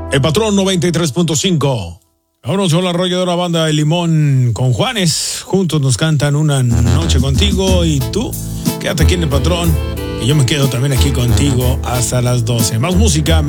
El Patrón 93.5. Vámonos con la arrolladora banda de Limón con Juanes. Juntos nos cantan Una Noche Contigo. Y tú, quédate aquí en El Patrón. Y yo me quedo también aquí contigo hasta las 12. Más música.